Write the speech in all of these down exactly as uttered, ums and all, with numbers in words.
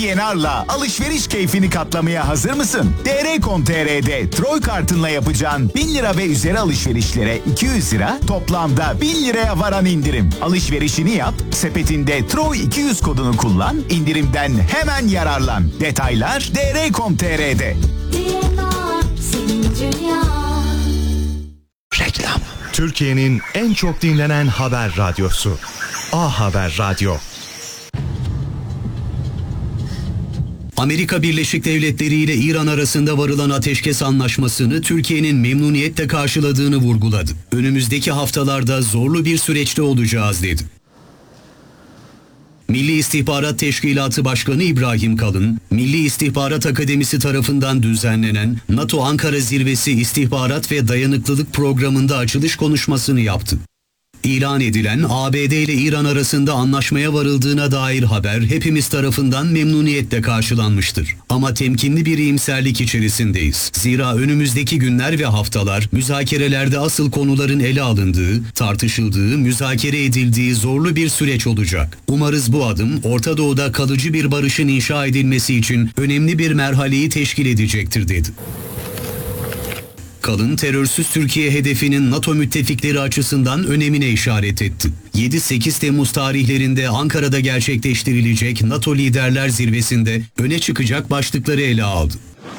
D N R'la alışveriş keyfini katlamaya hazır mısın? D R nokta com nokta t r'de Troy kartınla yapacağın bin lira ve üzeri alışverişlere iki yüz lira, toplamda bin liraya varan indirim. Alışverişini yap, sepetinde Troy iki yüz kodunu kullan, indirimden hemen yararlan. Detaylar D R nokta com nokta t r'de. Reklam. Türkiye'nin en çok dinlenen haber radyosu. A Haber Radyo. Amerika Birleşik Devletleri ile İran arasında varılan ateşkes anlaşmasını Türkiye'nin memnuniyetle karşıladığını vurguladı. Önümüzdeki haftalarda zorlu bir süreçte olacağız dedi. Milli İstihbarat Teşkilatı Başkanı İbrahim Kalın, Milli İstihbarat Akademisi tarafından düzenlenen NATO Ankara Zirvesi İstihbarat ve Dayanıklılık Programı'nda açılış konuşmasını yaptı. İlan edilen A B D ile İran arasında anlaşmaya varıldığına dair haber hepimiz tarafından memnuniyetle karşılanmıştır. Ama temkinli bir iyimserlik içerisindeyiz. Zira önümüzdeki günler ve haftalar müzakerelerde asıl konuların ele alındığı, tartışıldığı, müzakere edildiği zorlu bir süreç olacak. Umarız bu adım Orta Doğu'da kalıcı bir barışın inşa edilmesi için önemli bir merhaleyi teşkil edecektir dedi. Kalın, terörsüz Türkiye hedefinin NATO müttefikleri açısından önemine işaret etti. yedi sekiz Temmuz tarihlerinde Ankara'da gerçekleştirilecek NATO Liderler Zirvesi'nde öne çıkacak başlıkları ele aldı.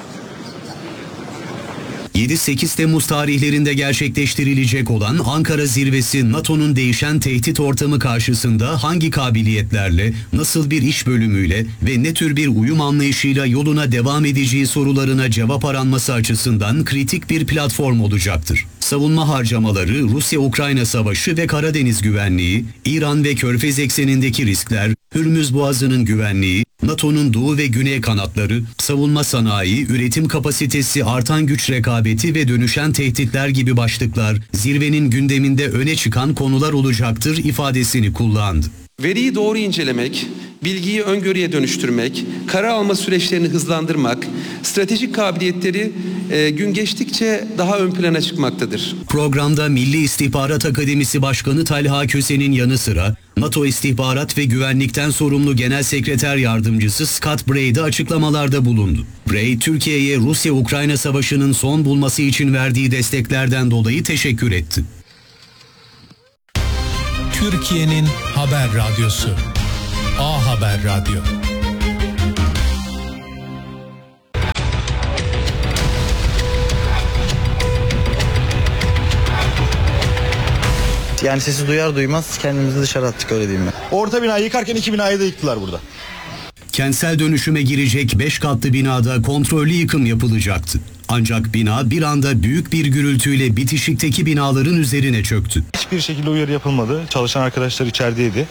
yedi sekiz Temmuz tarihlerinde gerçekleştirilecek olan Ankara Zirvesi, NATO'nun değişen tehdit ortamı karşısında hangi kabiliyetlerle, nasıl bir iş bölümüyle ve ne tür bir uyum anlayışıyla yoluna devam edeceği sorularına cevap aranması açısından kritik bir platform olacaktır. Savunma harcamaları, Rusya-Ukrayna savaşı ve Karadeniz güvenliği, İran ve Körfez eksenindeki riskler, Hürmüz Boğazı'nın güvenliği, NATO'nun doğu ve güney kanatları, savunma sanayi, üretim kapasitesi, artan güç rekabeti ve dönüşen tehditler gibi başlıklar zirvenin gündeminde öne çıkan konular olacaktır ifadesini kullandı. Veriyi doğru incelemek, bilgiyi öngörüye dönüştürmek, karar alma süreçlerini hızlandırmak, stratejik kabiliyetleri e, gün geçtikçe daha ön plana çıkmaktadır. Programda Milli İstihbarat Akademisi Başkanı Talha Köse'nin yanı sıra NATO İstihbarat ve Güvenlikten sorumlu Genel Sekreter Yardımcısı Scott Bray de açıklamalarda bulundu. Bray, Türkiye'ye Rusya-Ukrayna savaşının son bulması için verdiği desteklerden dolayı teşekkür etti. Türkiye'nin haber radyosu. A Haber Radyo. Yani sesi duyar duymaz kendimizi dışarı attık, öyle diyeyim ben. Orta binayı yıkarken iki binayı da yıktılar burada. Kentsel dönüşüme girecek beş katlı binada kontrollü yıkım yapılacaktı. Ancak bina bir anda büyük bir gürültüyle bitişikteki binaların üzerine çöktü. Hiçbir şekilde uyarı yapılmadı. Çalışan arkadaşlar içerideydi.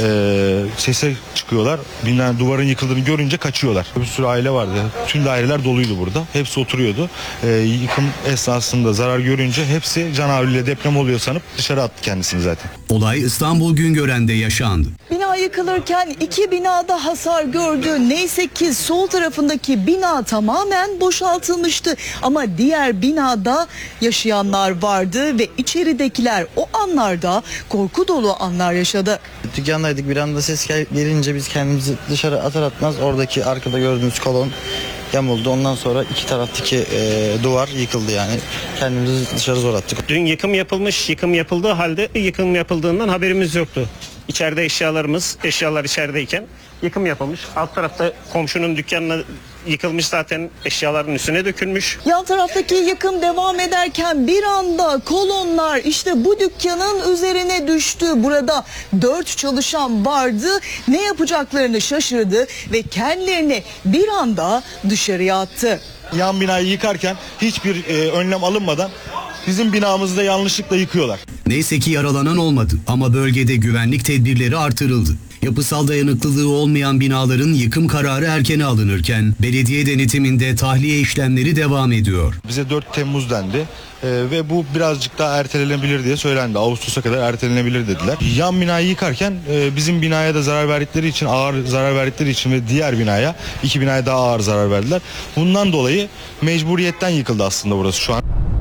Ee, sese çıkıyorlar. Bina, duvarın yıkıldığını görünce kaçıyorlar. Bir sürü aile vardı. Tüm daireler doluydu burada. Hepsi oturuyordu. Ee, yıkım esnasında zarar görünce hepsi canavliyle deprem oluyor sanıp dışarı attı kendisini zaten. Olay İstanbul Güngören'de yaşandı. Bina yıkılırken iki binada hasar gördü. Neyse ki sol tarafındaki bina tamamen boşaltılmıştı. Ama diğer binada yaşayanlar vardı ve içeridekiler o anlarda korku dolu anlar yaşadı. Dükkandaydık, bir anda ses gel- gelince biz kendimizi dışarı atar atmaz oradaki arkada gördüğümüz kolon yamuldu. Ondan sonra iki taraftaki e, duvar yıkıldı yani. Kendimizi dışarı zor attık. Dün yıkım yapılmış, yıkım yapıldığı halde yıkım yapıldığından haberimiz yoktu. İçeride eşyalarımız, eşyalar içerideyken yıkım yapılmış. Alt tarafta komşunun dükkanına yıkılmış, zaten eşyaların üstüne dökülmüş. Yan taraftaki yıkım devam ederken bir anda kolonlar işte bu dükkanın üzerine düştü. Burada dört çalışan vardı. Ne yapacaklarını şaşırdı ve kendilerini bir anda dışarıya attı. Yan binayı yıkarken hiçbir e, önlem alınmadan bizim binamızı da yanlışlıkla yıkıyorlar. Neyse ki yaralanan olmadı ama bölgede güvenlik tedbirleri artırıldı. Yapısal dayanıklılığı olmayan binaların yıkım kararı erkene alınırken belediye denetiminde tahliye işlemleri devam ediyor. Bize dört Temmuz dendi ee, ve bu birazcık daha ertelenebilir diye söylendi. Ağustos'a kadar ertelenebilir dediler. Yan binayı yıkarken e, bizim binaya da zarar verdikleri için, ağır zarar verdikleri için ve diğer binaya, iki binaya daha ağır zarar verdiler. Bundan dolayı mecburiyetten yıkıldı aslında burası şu an.